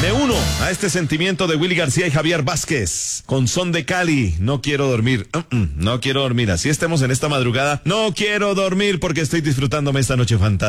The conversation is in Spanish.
Me uno a este sentimiento de Willy García y Javier Vázquez con Son de Cali. No quiero dormir. No quiero dormir. Así estemos en esta madrugada. No quiero dormir porque estoy disfrutándome esta noche fantástica.